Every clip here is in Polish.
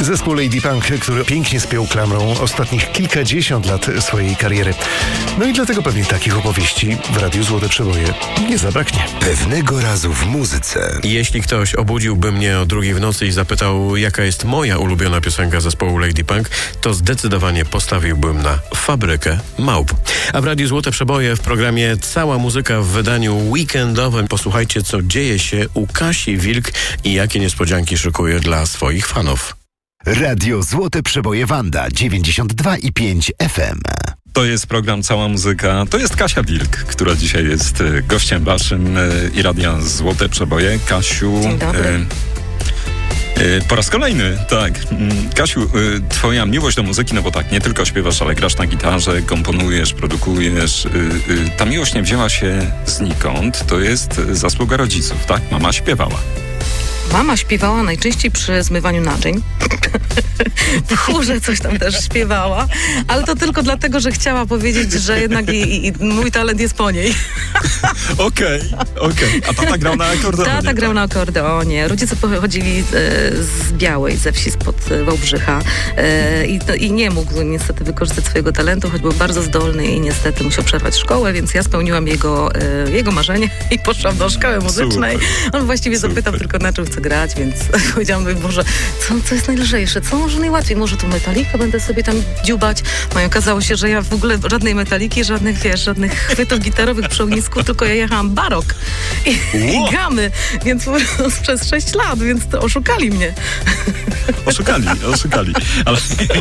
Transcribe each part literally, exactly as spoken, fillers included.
Zespół Lady Punk, który pięknie spiął klamrą ostatnich kilkadziesiąt lat swojej kariery. No i dlatego pewnie takich opowieści w Radiu Złote Przeboje nie zabraknie. Pewnego razu w muzyce. Jeśli ktoś obudziłby mnie o drugiej w nocy i zapytał, jaka jest moja ulubiona piosenka zespołu Lady Punk, to zdecydowanie postawiłbym na Fabrykę Małp. A w Radiu Złote Przeboje w programie Cała muzyka w wydaniu weekendowym posłuchajcie, co dzieje się u Kasi Wilk i jakie niespodzianki szykuje dla swoich fanów. Radio Złote Przeboje Wanda dziewięćdziesiąt dwa i pięć F M. To jest program Cała Muzyka. To jest Kasia Wilk, która dzisiaj jest gościem waszym i Radia Złote Przeboje. Kasiu... Dzień dobry. Y- Po raz kolejny, tak. Kasiu, twoja miłość do muzyki, no bo tak, nie tylko śpiewasz, ale grasz na gitarze, komponujesz, produkujesz. Ta miłość nie wzięła się znikąd, to jest zasługa rodziców, tak? Mama śpiewała. Mama śpiewała najczęściej przy zmywaniu naczyń. W chórze coś tam też śpiewała, ale to tylko dlatego, że chciała powiedzieć, że jednak i, i mój talent jest po niej. Okej, okej. A tata grał na akordeonie? Tata grał na akordeonie. Rodzice pochodzili e, z Białej, ze wsi spod Wałbrzycha e, i, to, i nie mógł niestety wykorzystać swojego talentu, choć był bardzo zdolny i niestety musiał przerwać szkołę, więc ja spełniłam jego, e, jego marzenie i poszłam do szkoły muzycznej. Super. On właściwie Super. zapytał tylko, na czym chcę grać, więc powiedziałam, Boże, co, co jest najlżejsze, co może najłatwiej, może tu Metallica, będę sobie tam dziubać. No i okazało się, że ja w ogóle żadnej Metaliki, żadnych, wiesz, żadnych chwytów gitarowych przy ognisku, tylko ja jechałam barok i, i gamy, więc przez sześć lat, więc to oszukali mnie. Oszukali, oszukali. Ale...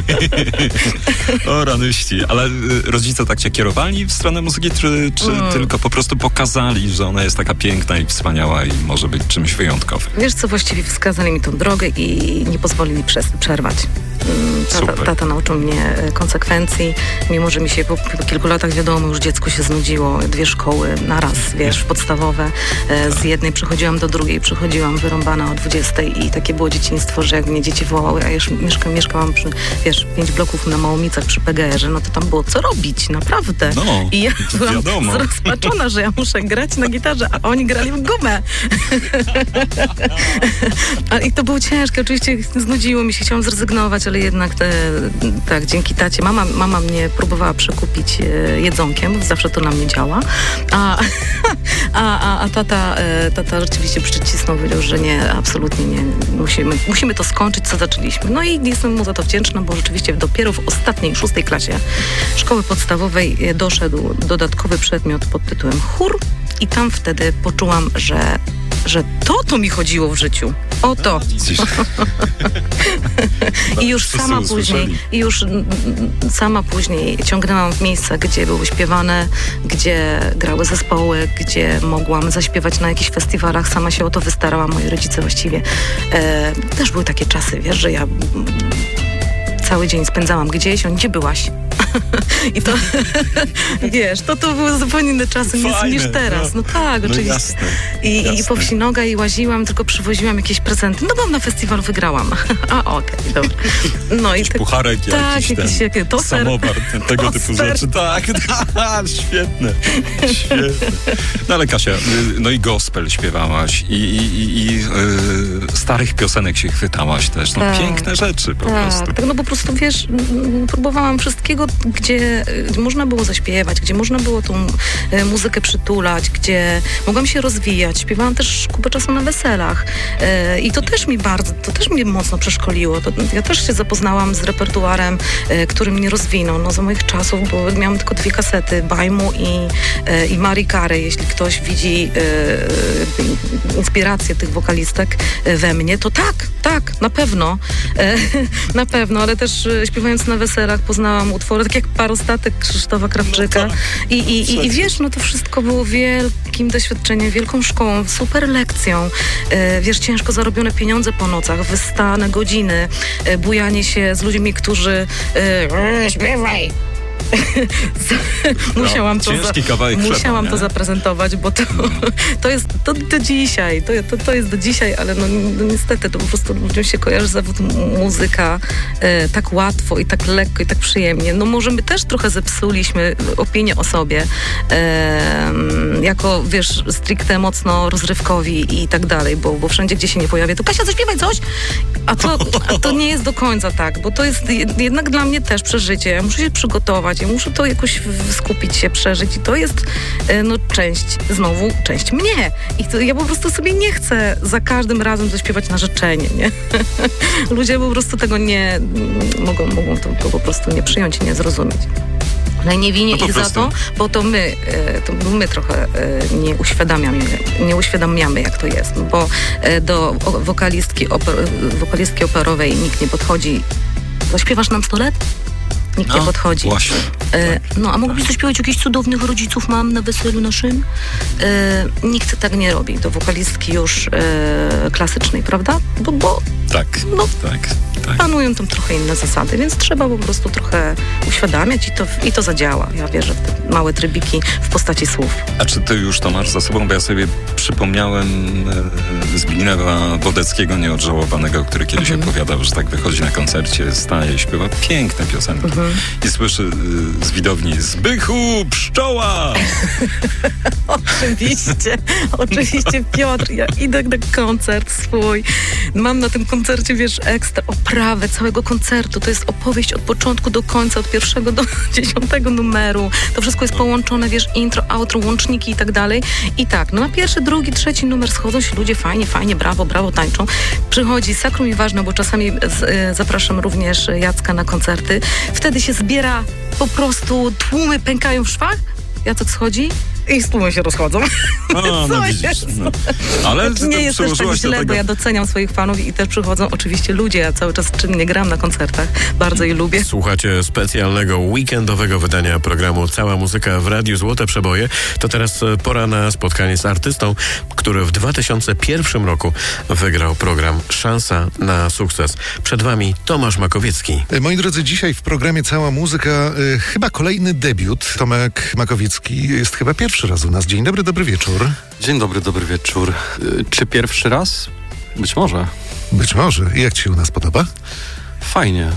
o ranyści. Ale rodzice tak cię kierowali w stronę muzyki, czy, czy mm. tylko po prostu pokazali, że ona jest taka piękna i wspaniała i może być czymś wyjątkowym? Wiesz co, właściwie wskazali mi tą drogę i nie pozwolili przez, przerwać. Tata, tata nauczył mnie konsekwencji, mimo że mi się po, po kilku latach, wiadomo, już dziecku się znudziło, dwie szkoły na raz, wiesz, podstawowe. Z jednej przychodziłam do drugiej, przychodziłam wyrąbana o dwudziestej i takie było dzieciństwo, że jak mnie dzieci wołały, a ja już mieszka, mieszkałam przy, wiesz, pięć bloków na Małomicach przy P G R-ze, no to tam było co robić, naprawdę. No, I ja byłam wiadomo. zrozpaczona, że ja muszę grać na gitarze, a oni grali w gumę. A, I to było ciężkie, oczywiście znudziło mi się, chciałam zrezygnować, ale jednak te, tak, dzięki tacie. Mama, mama mnie próbowała przekupić e, jedzonkiem, zawsze to na mnie działa, a, a, a, a tata, e, tata rzeczywiście przycisnął, powiedział, że nie, absolutnie nie, musimy, musimy to skończyć, co zaczęliśmy. No i jestem mu za to wdzięczna, bo rzeczywiście dopiero w ostatniej, szóstej klasie szkoły podstawowej doszedł dodatkowy przedmiot pod tytułem chór i tam wtedy poczułam, że że to, to mi chodziło w życiu. O to. I już sama później, i już sama później ciągnęłam w miejsca, gdzie były śpiewane, gdzie grały zespoły, gdzie mogłam zaśpiewać na jakichś festiwalach. Sama się o to wystarałam. Moi rodzice właściwie e, też były takie czasy, wiesz, że ja cały dzień spędzałam gdzieś, on gdzie byłaś? I to, wiesz, to, to były zupełnie inne czasy niż, niż teraz. No tak, no oczywiście. Jasne, I, jasne. I po wsi noga i łaziłam, tylko przywoziłam jakieś prezenty. No byłam na festiwalu, wygrałam. A okej, okay, dobra. No i tak, pucharek, tak, jakiś jakiś, ten, jakiś toster, samowar, tego toster. typu rzeczy. Tak, tak, świetne, świetne. No ale Kasia, no i gospel śpiewałaś i, i, i, i yy, starych piosenek się chwytałaś też. No tak, piękne rzeczy po tak, prostu. Tak, no po prostu, wiesz, próbowałam wszystkiego, gdzie można było zaśpiewać, gdzie można było tą e, muzykę przytulać, gdzie mogłam się rozwijać. Śpiewałam też kupę czasu na weselach e, i to też mi bardzo, to też mnie mocno przeszkoliło. To, ja też się zapoznałam z repertuarem, e, który mnie rozwinął. No za moich czasów, bo miałam tylko dwie kasety, Bajmu i, e, i Marii Carey. Jeśli ktoś widzi e, inspirację tych wokalistek we mnie, to tak, tak, na pewno. E, na pewno, ale też e, śpiewając na weselach poznałam utwory, tak jak Parostatek Krzysztofa Krawczyka. No tak. I, i, i, I wiesz, no to wszystko było wielkim doświadczeniem, wielką szkołą, super lekcją. E, wiesz, ciężko zarobione pieniądze po nocach, wystane godziny, e, bujanie się z ludźmi, którzy e, śpiewaj, musiałam, to, ciężki za, kawałek chleba, musiałam nie? to zaprezentować, bo to, to jest to do dzisiaj, to, to, to jest do dzisiaj, ale no, no niestety to po prostu ludziom się kojarzy zawód muzyka e, tak łatwo i tak lekko i tak przyjemnie. No może my też trochę zepsuliśmy opinię o sobie e, jako, wiesz, stricte mocno rozrywkowi i tak dalej, bo, bo wszędzie, gdzie się nie pojawia, to Kasia, zaśpiewaj coś! A to, a to nie jest do końca tak, bo to jest jednak dla mnie też przeżycie. Ja muszę się przygotować, ja muszę to jakoś skupić się, przeżyć i to jest no część, znowu część mnie. I to, ja po prostu sobie nie chcę za każdym razem zaśpiewać na życzenie, nie? Ludzie po prostu tego nie mogą, mogą to, to po prostu nie przyjąć i nie zrozumieć. Ale nie winię no ich za to, bo to my, to my trochę nie uświadamiamy, nie uświadamiamy, jak to jest. Bo do wokalistki, oper, wokalistki operowej nikt nie podchodzi. Zaśpiewasz nam sto lat? Nikt no, nie podchodzi. Właśnie. E, tak, no, a moglibyś tak. zaśpiewać jakichś cudownych rodziców mam na weselu naszym? E, nikt tak nie robi. Do wokalistki już e, klasycznej, prawda? Bo, bo Tak, no, tak, tak. panują tam trochę inne zasady, więc trzeba po prostu trochę uświadamiać i to, i to zadziała. Ja wierzę w te małe trybiki w postaci słów. A czy ty już to masz za sobą? Bo ja sobie przypomniałem e, Zbigniewa Wodeckiego, nieodżałowanego, który kiedyś Mhm. opowiadał, że tak wychodzi na koncercie, staje, śpiewa piękne piosenki Mhm. i słyszy e, z widowni: Zbychu, pszczoła! Oczywiście, oczywiście, Piotr, ja idę na koncert swój. Mam na tym koncercie, wiesz, ekstra oprawę całego koncertu. To jest opowieść od początku do końca, od pierwszego do dziesiątego numeru. To wszystko jest połączone, wiesz, intro, outro, łączniki i tak dalej. I tak, no na pierwszy, drugi, trzeci numer schodzą się ludzie fajnie, fajnie, brawo, brawo, tańczą. Przychodzi Sakrum i Ważne, bo czasami z, y, zapraszam również Jacka na koncerty. Wtedy się zbiera po prostu, tłumy pękają w szwach. Jacek schodzi i z tłumem się rozchodzą. A, no Co widzisz. jest? No. Ale ty Nie to jest też tak przełożyłaś do źle, tego. bo ja doceniam swoich fanów i też przychodzą oczywiście ludzie. Ja cały czas czynnie gram na koncertach. Bardzo je lubię. Słuchacie specjalnego weekendowego wydania programu Cała Muzyka w Radiu Złote Przeboje. To teraz pora na spotkanie z artystą, który w dwa tysiące pierwszym roku wygrał program Szansa na sukces. Przed wami Tomasz Makowiecki. Moi drodzy, dzisiaj w programie Cała Muzyka y, chyba kolejny debiut. Tomek Makowiecki jest chyba pierwszy raz u nas. Dzień dobry, dobry wieczór. Dzień dobry, dobry wieczór. Y, Czy pierwszy raz? Być może. Być może. I jak ci się u nas podoba? Fajnie.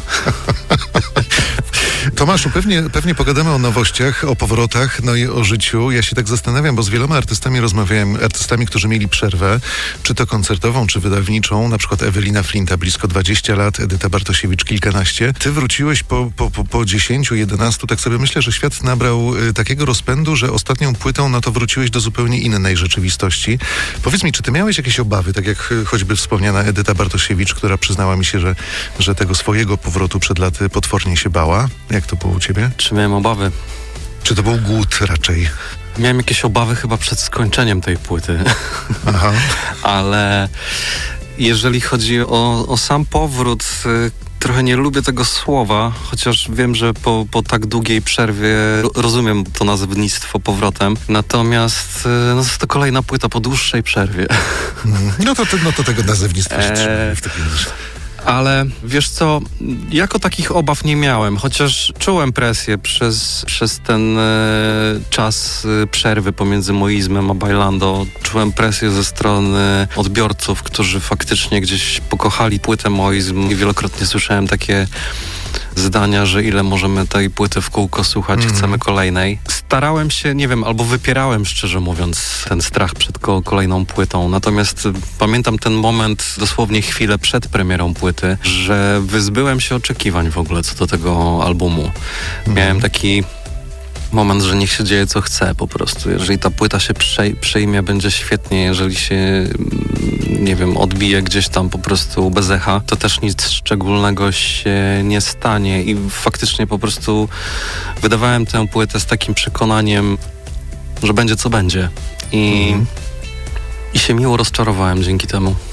Tomaszu, pewnie, pewnie pogadamy o nowościach, o powrotach, no i o życiu. Ja się tak zastanawiam, bo z wieloma artystami rozmawiałem, artystami, którzy mieli przerwę, czy to koncertową, czy wydawniczą, na przykład Ewelina Flinta, blisko dwadzieścia lat, Edyta Bartosiewicz, kilkanaście. Ty wróciłeś po, po, po, po dziesięciu, jedenastu, tak sobie myślę, że świat nabrał y, takiego rozpędu, że ostatnią płytą, no to wróciłeś do zupełnie innej rzeczywistości. Powiedz mi, czy ty miałeś jakieś obawy, tak jak y, choćby wspomniana Edyta Bartosiewicz, która przyznała mi się, że, że tego swojego powrotu przed laty potwornie się bała? Jak to było u ciebie? Czy miałem obawy? Czy to był głód raczej? Miałem jakieś obawy chyba przed skończeniem tej płyty. Aha. Ale jeżeli chodzi o, o sam powrót, y, trochę nie lubię tego słowa, chociaż wiem, że po, po tak długiej przerwie ro- rozumiem to nazewnictwo powrotem. Natomiast y, no, jest to kolejna płyta po dłuższej przerwie. Mm. No to, no to tego nazewnictwa się Eee, trzymamy w takim razie. Ale wiesz co, jako takich obaw nie miałem, chociaż czułem presję przez, przez ten e, czas e, przerwy pomiędzy Moizmem a Bailando. Czułem presję ze strony odbiorców, którzy faktycznie gdzieś pokochali płytę Moizm i wielokrotnie słyszałem takie zdania, że ile możemy tej płyty w kółko słuchać, Mm. chcemy kolejnej. Starałem się, nie wiem, albo wypierałem, szczerze mówiąc, ten strach przed ko- kolejną płytą. Natomiast y, pamiętam ten moment, dosłownie chwilę przed premierą płyty, że wyzbyłem się oczekiwań w ogóle co do tego albumu. Mm. Miałem taki moment, że niech się dzieje co chce po prostu. Jeżeli ta płyta się przej- przejmie, będzie świetnie. Jeżeli się, nie wiem, odbije gdzieś tam po prostu bez echa, to też nic szczególnego się nie stanie. I faktycznie po prostu wydawałem tę płytę z takim przekonaniem, że będzie co będzie. I, Mhm. i się miło rozczarowałem dzięki temu.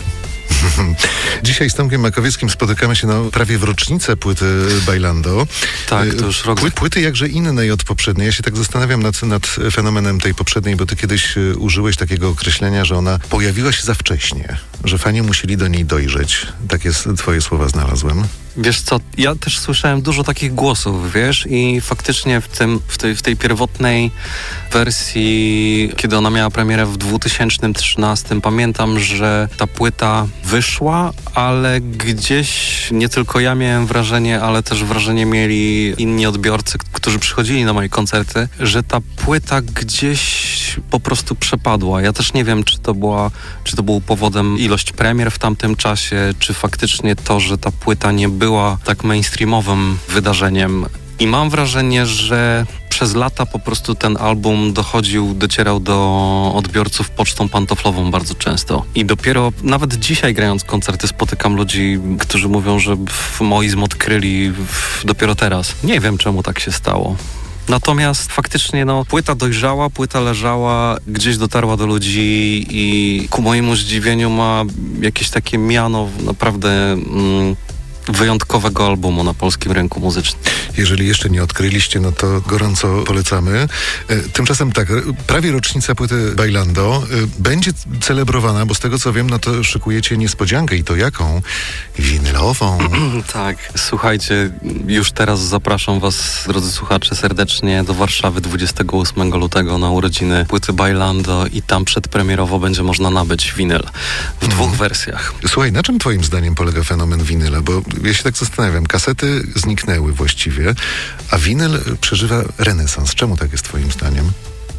Dzisiaj z Tomkiem Makowieckim spotykamy się no, prawie w rocznicę płyty Bailando. Tak, to już rok. Pły, płyty jakże innej od poprzedniej. Ja się tak zastanawiam nad, nad fenomenem tej poprzedniej, bo ty kiedyś użyłeś takiego określenia, że ona pojawiła się za wcześnie, że fani musieli do niej dojrzeć. Takie twoje słowa znalazłem. Wiesz co, ja też słyszałem dużo takich głosów, wiesz, i faktycznie w, tym, w, tej, w tej pierwotnej wersji, kiedy ona miała premierę w dwa tysiące trzynastym, pamiętam, że ta płyta wyszła, ale gdzieś nie tylko ja miałem wrażenie, ale też wrażenie mieli inni odbiorcy, którzy przychodzili na moje koncerty, że ta płyta gdzieś po prostu przepadła. Ja też nie wiem, czy to była, czy to był powodem ilość premier w tamtym czasie, czy faktycznie to, że ta płyta nie była tak mainstreamowym wydarzeniem. I mam wrażenie, że przez lata po prostu ten album dochodził, docierał do odbiorców pocztą pantoflową bardzo często. I dopiero nawet dzisiaj grając koncerty spotykam ludzi, którzy mówią, że moizm odkryli w, dopiero teraz. Nie wiem, czemu tak się stało. Natomiast faktycznie no, płyta dojrzała, płyta leżała, gdzieś dotarła do ludzi i ku mojemu zdziwieniu ma jakieś takie miano naprawdę mm, wyjątkowego albumu na polskim rynku muzycznym. Jeżeli jeszcze nie odkryliście, no to gorąco polecamy. Tymczasem tak, prawie rocznica płyty Bailando będzie celebrowana, bo z tego co wiem, no to szykujecie niespodziankę i to jaką? Winylową. Tak, słuchajcie, już teraz zapraszam was, drodzy słuchacze, serdecznie do Warszawy dwudziestego ósmego lutego na urodziny płyty Bailando i tam przedpremierowo będzie można nabyć winyl w mm. dwóch wersjach. Słuchaj, na czym twoim zdaniem polega fenomen winyla? Bo ja się tak zastanawiam, kasety zniknęły właściwie, a winyl przeżywa renesans. Czemu tak jest twoim zdaniem?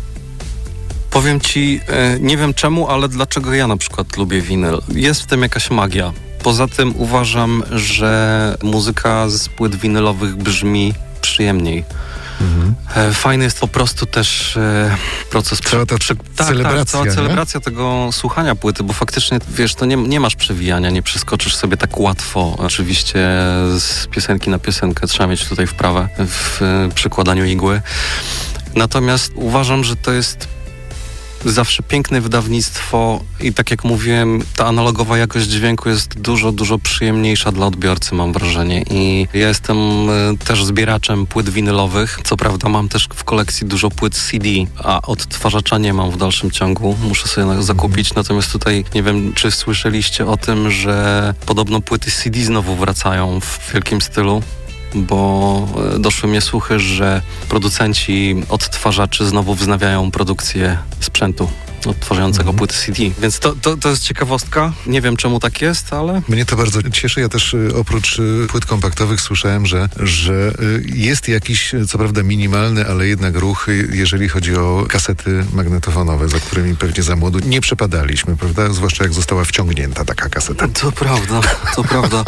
Powiem ci, nie wiem czemu, ale dlaczego ja na przykład lubię winyl. Jest w tym jakaś magia. Poza tym uważam, że muzyka z płyt winylowych brzmi przyjemniej. Mhm. Fajny jest po prostu też e, proces... Cała ta przy, tak, celebracja, tak, cała nie? celebracja tego słuchania płyty, bo faktycznie, wiesz, to nie, nie masz przewijania, nie przeskoczysz sobie tak łatwo. Oczywiście z piosenki na piosenkę trzeba mieć tutaj wprawę w e, przykładaniu igły. Natomiast uważam, że to jest zawsze piękne wydawnictwo i tak jak mówiłem, ta analogowa jakość dźwięku jest dużo, dużo przyjemniejsza dla odbiorcy, mam wrażenie. I ja jestem y, też zbieraczem płyt winylowych. Co prawda mam też w kolekcji dużo płyt C D, a odtwarzacza nie mam w dalszym ciągu. Muszę sobie zakupić. Natomiast tutaj nie wiem, czy słyszeliście o tym, że podobno płyty C D znowu wracają w wielkim stylu. Bo doszły mnie słuchy, że producenci odtwarzaczy znowu wznawiają produkcję sprzętu odtwarzającego płyty C D. Więc to, to, to jest ciekawostka. Nie wiem, czemu tak jest, ale... Mnie to bardzo cieszy. Ja też oprócz płyt kompaktowych słyszałem, że, że jest jakiś, co prawda minimalny, ale jednak ruch, jeżeli chodzi o kasety magnetofonowe, za którymi pewnie za młodu nie przepadaliśmy, prawda? Zwłaszcza jak została wciągnięta taka kaseta. To prawda, to prawda.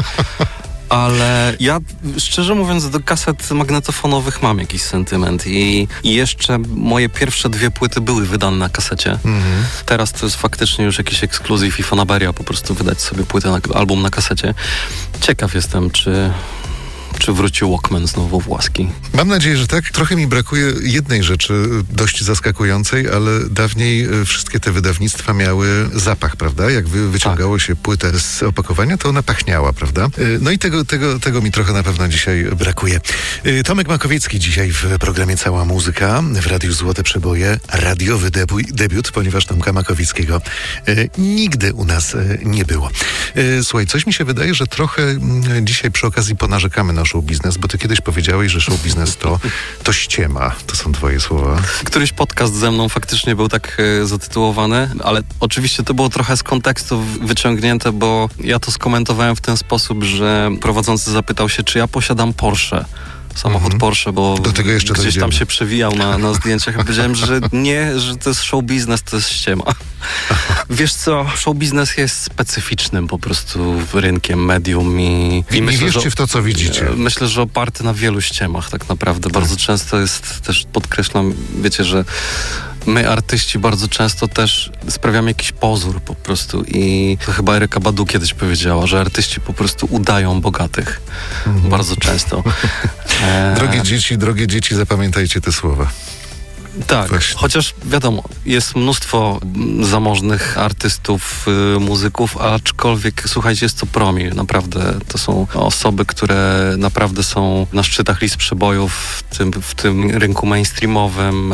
Ale ja, szczerze mówiąc, do kaset magnetofonowych mam jakiś sentyment i, i jeszcze moje pierwsze dwie płyty były wydane na kasecie. Mm-hmm. Teraz to jest faktycznie już jakiś ekskluzyw i fanaberia, po prostu wydać sobie płytę, na, album na kasecie. Ciekaw jestem, czy... Czy wrócił Walkman znowu w łaski? Mam nadzieję, że tak. Trochę mi brakuje jednej rzeczy dość zaskakującej, ale dawniej wszystkie te wydawnictwa miały zapach, prawda? Jak wy, wyciągało tak. się płytę z opakowania, to ona pachniała, prawda? No i tego, tego, tego mi trochę na pewno dzisiaj brakuje. Tomek Makowiecki dzisiaj w programie Cała Muzyka w Radiu Złote Przeboje. Radiowy debu- debiut, ponieważ Tomka Makowieckiego nigdy u nas nie było. Słuchaj, coś mi się wydaje, że trochę dzisiaj przy okazji ponarzekamy na show biznes, bo ty kiedyś powiedziałeś, że show biznes to, to ściema. To są twoje słowa. Któryś podcast ze mną faktycznie był tak e, zatytułowany, ale oczywiście to było trochę z kontekstu wyciągnięte, bo ja to skomentowałem w ten sposób, że prowadzący zapytał się, czy ja posiadam Porsche. Samochód mm-hmm. Porsche, bo Do tego jeszcze gdzieś dojdziemy. tam się przewijał na, na zdjęciach. Ja powiedziałem, że nie, że to jest show biznes, to jest ściema. Wiesz co, show biznes jest specyficznym po prostu rynkiem, medium i... I, i nie myślę, wierzcie że, w to, co widzicie. Myślę, że oparty na wielu ściemach tak naprawdę. Bardzo często jest, też podkreślam, wiecie, że my artyści bardzo często też sprawiamy jakiś pozór po prostu i to chyba Eryka Badu kiedyś powiedziała, że artyści po prostu udają bogatych. Mm. Bardzo często. E... Drogie dzieci, drogie dzieci, zapamiętajcie te słowa. Tak, Właśnie. chociaż wiadomo, jest mnóstwo zamożnych artystów, y, muzyków, aczkolwiek słuchajcie, jest to promil, naprawdę. To są osoby, które naprawdę są na szczytach list przebojów w tym, w tym rynku mainstreamowym,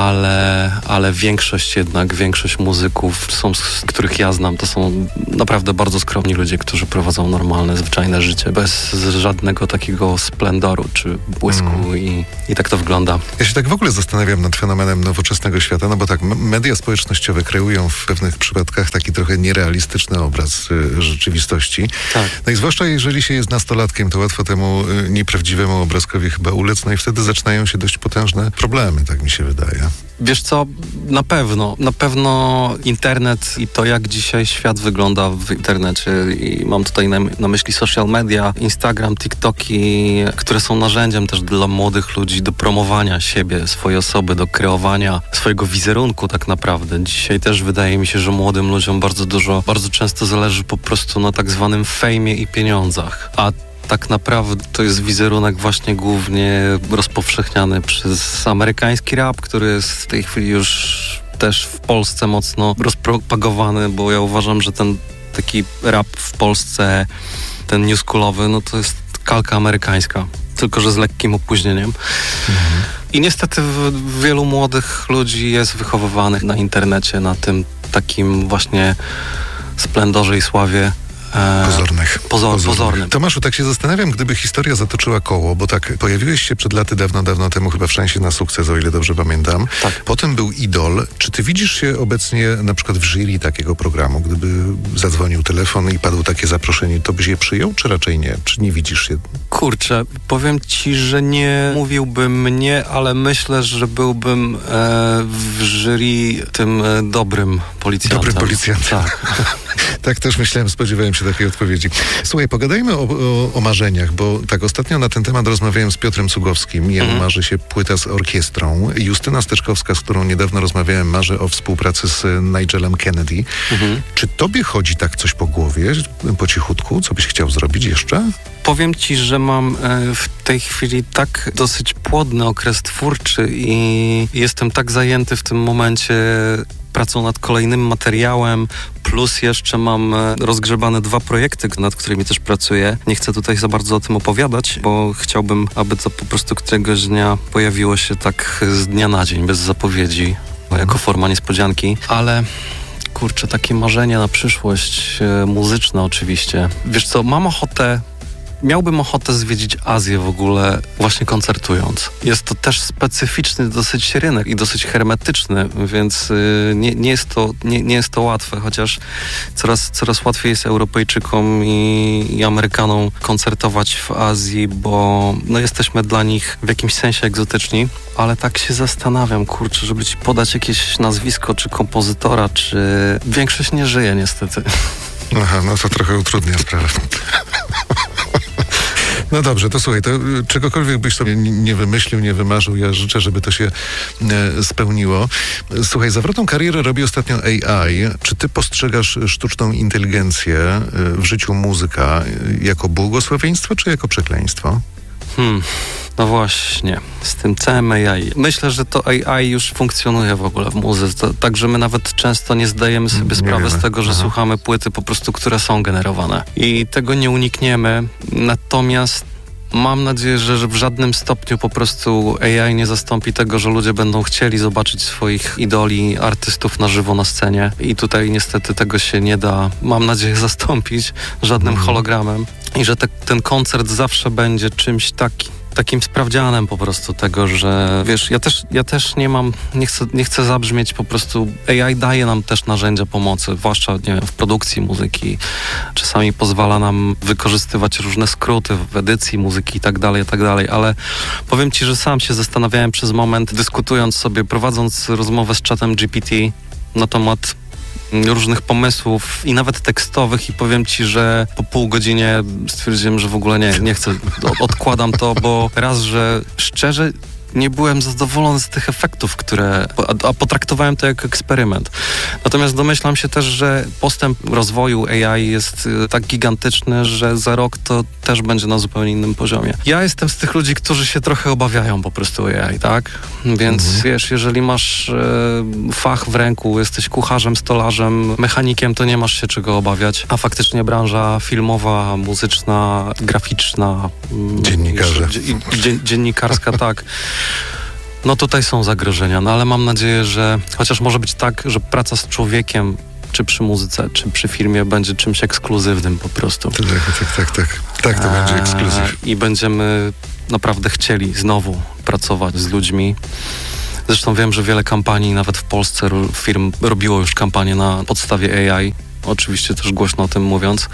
ale, ale większość jednak, większość muzyków, są, z których ja znam, to są naprawdę bardzo skromni ludzie, którzy prowadzą normalne, zwyczajne życie, bez żadnego takiego splendoru czy błysku mm. i, i tak to wygląda. Ja się tak w ogóle zastanawiam nad fenomenem nowoczesnego świata, no bo tak, m- media społecznościowe kreują w pewnych przypadkach taki trochę nierealistyczny obraz y, rzeczywistości. Tak. No i zwłaszcza jeżeli się jest nastolatkiem, to łatwo temu y, nieprawdziwemu obrazkowi chyba ulec, no i wtedy zaczynają się dość potężne problemy, tak mi się wydaje. Wiesz co, na pewno, na pewno internet i to, jak dzisiaj świat wygląda w internecie i mam tutaj na, na myśli social media, Instagram, TikToki, które są narzędziem też dla młodych ludzi do promowania siebie, swojej osoby, do kreowania swojego wizerunku tak naprawdę. Dzisiaj też wydaje mi się, że młodym ludziom bardzo dużo, bardzo często zależy po prostu na tak zwanym fejmie i pieniądzach, a tak naprawdę to jest wizerunek właśnie głównie rozpowszechniany przez amerykański rap, który jest w tej chwili już też w Polsce mocno rozpropagowany, bo ja uważam, że ten taki rap w Polsce, ten newschoolowy, no to jest kalka amerykańska, tylko że z lekkim opóźnieniem. Mhm. I niestety wielu młodych ludzi jest wychowywanych na internecie, na tym takim właśnie splendorze i sławie Pozornych. Pozor, Pozornych. Pozornym. Tomaszu, tak się zastanawiam, gdyby historia zatoczyła koło, bo tak, pojawiłeś się przed laty dawno, dawno temu chyba w Szansie na sukces, o ile dobrze pamiętam. Tak. Potem był Idol. Czy ty widzisz się obecnie na przykład w jury takiego programu? Gdyby zadzwonił telefon i padło takie zaproszenie, to byś je przyjął, czy raczej nie? Czy nie widzisz się? Kurczę, powiem ci, że nie mówiłbym nie, ale myślę, że byłbym e, w jury tym e, dobrym policjantem. Dobrym policjantem. Tak. Tak też myślałem, spodziewałem się takiej odpowiedzi. Słuchaj, pogadajmy o, o, o marzeniach, bo tak ostatnio na ten temat rozmawiałem z Piotrem Cugowskim. Jemu mm. marzy się płyta z orkiestrą. Justyna Steczkowska, z którą niedawno rozmawiałem, marzy o współpracy z Nigelem Kennedy. Mm-hmm. Czy tobie chodzi tak coś po głowie, po cichutku? Co byś chciał zrobić jeszcze? Powiem ci, że mam e, w tej chwili tak dosyć płodny okres twórczy i jestem tak zajęty w tym momencie pracą nad kolejnym materiałem, plus jeszcze mam rozgrzebane dwa projekty, nad którymi też pracuję. Nie chcę tutaj za bardzo o tym opowiadać, bo chciałbym, aby to po prostu któregoś dnia pojawiło się tak z dnia na dzień, bez zapowiedzi, jako forma niespodzianki, ale kurczę, takie marzenia na przyszłość, e, muzyczne oczywiście. Wiesz co, mam ochotę Miałbym ochotę zwiedzić Azję w ogóle właśnie koncertując. Jest to też specyficzny dosyć rynek i dosyć hermetyczny, więc yy, nie, nie, jest to, nie, nie jest to łatwe, chociaż coraz, coraz łatwiej jest Europejczykom i, i Amerykanom koncertować w Azji, bo no, jesteśmy dla nich w jakimś sensie egzotyczni, ale tak się zastanawiam, kurczę, żeby ci podać jakieś nazwisko, czy kompozytora, czy... Większość nie żyje niestety. Aha, no to trochę utrudnia sprawę. No dobrze, to słuchaj, to czegokolwiek byś sobie nie wymyślił, nie wymarzył, ja życzę, żeby to się e, spełniło. Słuchaj, zawrotną karierę robi ostatnio A I. Czy ty postrzegasz sztuczną inteligencję e, w życiu muzyka jako błogosławieństwo, czy jako przekleństwo? Hmm, no właśnie, z tym całym A I. Myślę, że to A I już funkcjonuje w ogóle w muzyce, także my nawet często nie zdajemy sobie nie sprawy wiemy. z tego, że Aha. słuchamy płyty po prostu, które są generowane. I tego nie unikniemy, natomiast mam nadzieję, że w żadnym stopniu po prostu A I nie zastąpi tego, że ludzie będą chcieli zobaczyć swoich idoli, artystów na żywo na scenie i tutaj niestety tego się nie da, mam nadzieję, zastąpić żadnym mm. hologramem i że te, ten koncert zawsze będzie czymś takim. takim sprawdzianem po prostu tego, że wiesz, ja też, ja też nie mam, nie chcę, nie chcę zabrzmieć po prostu, A I daje nam też narzędzia pomocy, zwłaszcza, nie wiem, w produkcji muzyki. Czasami pozwala nam wykorzystywać różne skróty w edycji muzyki i tak dalej, i tak dalej, ale powiem ci, że sam się zastanawiałem przez moment, dyskutując sobie, prowadząc rozmowę z czatem G P T na temat różnych pomysłów i nawet tekstowych i powiem ci, że po pół godzinie stwierdziłem, że w ogóle nie, nie chcę, odkładam to, bo raz, że szczerze nie byłem zadowolony z tych efektów, które... A, a potraktowałem to jako eksperyment. Natomiast domyślam się też, że postęp rozwoju A I jest y, tak gigantyczny, że za rok to też będzie na zupełnie innym poziomie. Ja jestem z tych ludzi, którzy się trochę obawiają po prostu A I, tak? Więc mhm. wiesz, jeżeli masz y, fach w ręku, jesteś kucharzem, stolarzem, mechanikiem, to nie masz się czego obawiać. A faktycznie branża filmowa, muzyczna, graficzna... Dziennikarze. Y, dzie, dziennikarska, tak. No tutaj są zagrożenia, no ale mam nadzieję, że chociaż może być tak, że praca z człowiekiem, czy przy muzyce, czy przy filmie będzie czymś ekskluzywnym po prostu. Tak, tak, tak, tak. Tak, to będzie ekskluzyw. I będziemy naprawdę chcieli znowu pracować z ludźmi. Zresztą wiem, że wiele kampanii, nawet w Polsce, firm robiło już kampanię na podstawie A I. Oczywiście też głośno o tym mówiąc,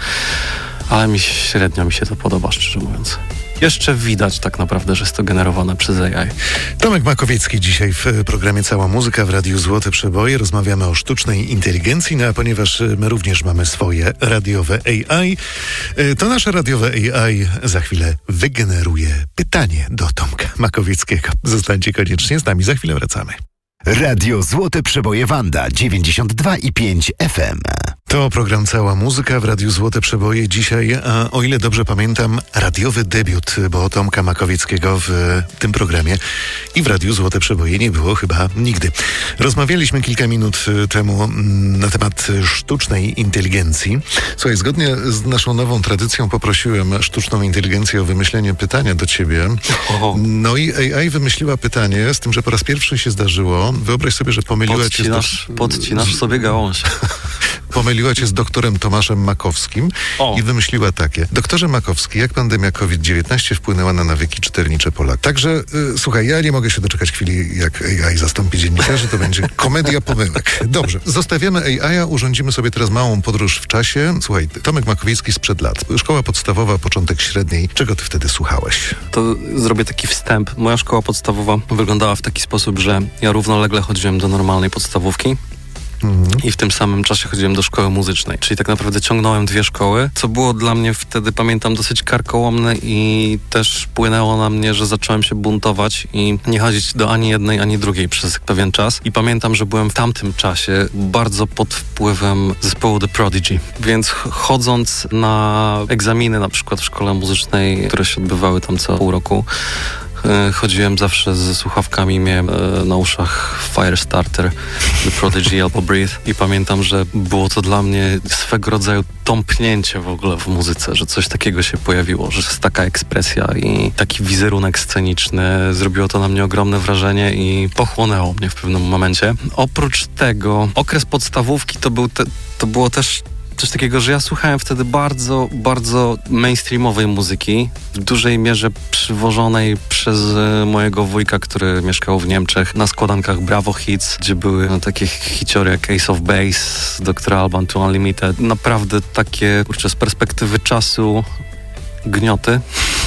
ale mi średnio mi się to podoba, szczerze mówiąc. Jeszcze widać tak naprawdę, że jest to generowane przez A I. Tomek Makowiecki dzisiaj w programie Cała Muzyka w Radiu Złote Przeboje. Rozmawiamy o sztucznej inteligencji, no a ponieważ my również mamy swoje radiowe A I, to nasze radiowe A I za chwilę wygeneruje pytanie do Tomka Makowieckiego. Zostańcie koniecznie z nami, za chwilę wracamy. Radio Złote Przeboje Wanda dziewięćdziesiąt dwa i pięć F M. To program Cała Muzyka w Radiu Złote Przeboje. Dzisiaj, a o ile dobrze pamiętam, radiowy debiut, bo Tomka Makowieckiego w tym programie i w Radiu Złote Przeboje nie było chyba nigdy. Rozmawialiśmy kilka minut temu na temat sztucznej inteligencji. Słuchaj, zgodnie z naszą nową tradycją poprosiłem sztuczną inteligencję o wymyślenie pytania do ciebie. No i A I wymyśliła pytanie, z tym, że po raz pierwszy się zdarzyło. Wyobraź sobie, że pomyliła podcinasz, cię... Z... Podcinasz sobie gałąź. Pomyliła cię z doktorem Tomaszem Makowskim o. i wymyśliła takie. Doktorze Makowski, jak pandemia COVID dziewiętnaście wpłynęła na nawyki czytelnicze Polaków? Także, y, słuchaj, ja nie mogę się doczekać chwili, jak A I zastąpi dziennikarzy, to będzie komedia pomyłek. Dobrze, zostawiamy A I, a urządzimy sobie teraz małą podróż w czasie. Słuchaj, Tomek Makowiecki sprzed lat. Szkoła podstawowa, początek średniej. Czego ty wtedy słuchałeś? To zrobię taki wstęp. Moja szkoła podstawowa wyglądała w taki sposób, że ja równolegle chodziłem do normalnej podstawówki. Mhm. I w tym samym czasie chodziłem do szkoły muzycznej. Czyli tak naprawdę ciągnąłem dwie szkoły, co było dla mnie wtedy, pamiętam, dosyć karkołomne i też wpłynęło na mnie, że zacząłem się buntować i nie chodzić do ani jednej, ani drugiej przez pewien czas. I pamiętam, że byłem w tamtym czasie bardzo pod wpływem zespołu The Prodigy. Więc chodząc na egzaminy na przykład w szkole muzycznej, które się odbywały tam co pół roku, chodziłem zawsze ze słuchawkami, miałem e, na uszach Firestarter, The Prodigy albo Breathe i pamiętam, że było to dla mnie swego rodzaju tąpnięcie w ogóle w muzyce, że coś takiego się pojawiło, że jest taka ekspresja i taki wizerunek sceniczny. Zrobiło to na mnie ogromne wrażenie i pochłonęło mnie w pewnym momencie. Oprócz tego okres podstawówki to, był te, to było też coś takiego, że ja słuchałem wtedy bardzo, bardzo mainstreamowej muzyki, w dużej mierze przywożonej przez mojego wujka, który mieszkał w Niemczech, na składankach Bravo Hits, gdzie były no, takie hiciory jak Ace of Base, doktor Alban to Unlimited. Naprawdę takie, kurczę, z perspektywy czasu gnioty.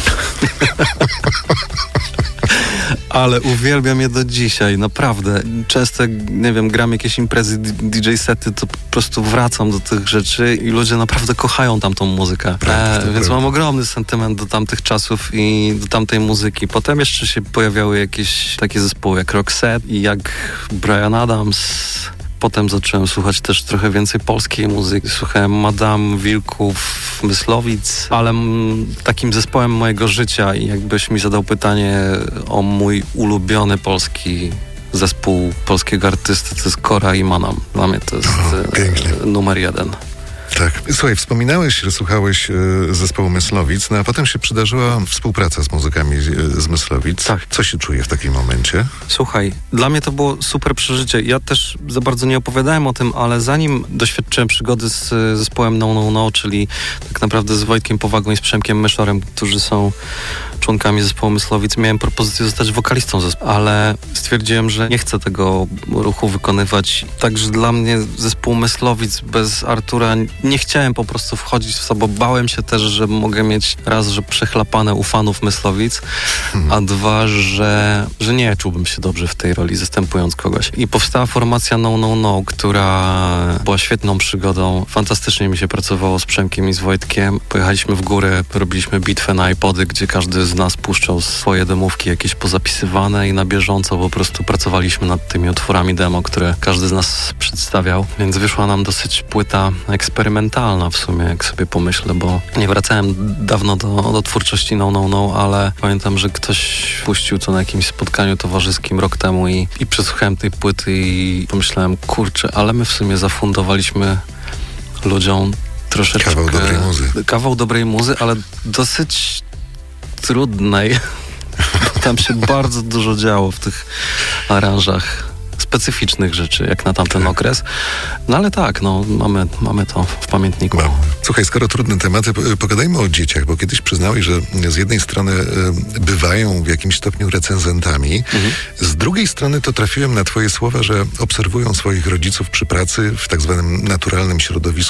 Ale uwielbiam je do dzisiaj, naprawdę. Często, nie wiem, gram jakieś imprezy, D J sety, to po prostu wracam do tych rzeczy i ludzie naprawdę kochają tamtą muzykę. Prawda, e, więc prawda. mam ogromny sentyment do tamtych czasów i do tamtej muzyki. Potem jeszcze się pojawiały jakieś takie zespoły jak Roxette i jak Bryan Adams. Potem zacząłem słuchać też trochę więcej polskiej muzyki. Słuchałem Madame, Wilków, Myslowic, ale m, takim zespołem mojego życia i jakbyś mi zadał pytanie o mój ulubiony polski zespół polskiego artysty, to jest Kora i Manam. Dla mnie to jest o, e, numer jeden. Tak. Słuchaj, wspominałeś, że słuchałeś e, zespołu Myslowic, no a potem się przydarzyła współpraca z muzykami z, z Myslowic. Tak. Co się czuje w takim momencie? Słuchaj, dla mnie to było super przeżycie. Ja też za bardzo nie opowiadałem o tym, ale zanim doświadczyłem przygody z zespołem No No No, czyli tak naprawdę z Wojtkiem Powagą i z Przemkiem Myszorem, którzy są członkami zespołu Myslowic, miałem propozycję zostać wokalistą zespołu, ale stwierdziłem, że nie chcę tego ruchu wykonywać. Także dla mnie zespół Myslowic bez Artura nie chciałem po prostu wchodzić w to, bo bałem się też, że mogę mieć raz, że przechlapane u fanów Myslowic, a dwa, że, że nie czułbym się dobrze w tej roli, zastępując kogoś. I powstała formacja No No No, która była świetną przygodą. Fantastycznie mi się pracowało z Przemkiem i z Wojtkiem. Pojechaliśmy w górę, robiliśmy bitwę na iPody, gdzie każdy z nas puszczał swoje demówki jakieś pozapisywane i na bieżąco po prostu pracowaliśmy nad tymi utworami demo, które każdy z nas przedstawiał. Więc wyszła nam dosyć płyta eksperymentalna w sumie, jak sobie pomyślę, bo nie wracałem dawno do, do twórczości No No No, ale pamiętam, że ktoś puścił to na jakimś spotkaniu towarzyskim rok temu i, i przesłuchałem tej płyty i pomyślałem, kurczę, ale my w sumie zafundowaliśmy ludziom troszeczkę... Kawał dobrej muzy. Kawał dobrej muzy, ale dosyć trudnej. Tam się bardzo dużo działo w tych aranżach. Specyficznych rzeczy, jak na tamten okres. No ale tak, no mamy, mamy to w pamiętniku. Wow. Słuchaj, skoro trudne tematy, pogadajmy o dzieciach, bo kiedyś przyznałeś, że z jednej strony y, bywają w jakimś stopniu recenzentami, mhm. z drugiej strony to trafiłem na twoje słowa, że obserwują swoich rodziców przy pracy w tak zwanym naturalnym środowisku